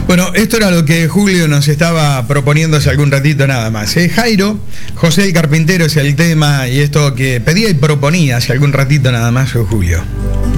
Bueno, esto era lo que Julio nos estaba proponiendo hace algún ratito nada más. Jairo, José el Carpintero es el tema y esto que pedía y proponía hace algún ratito nada más fue Julio.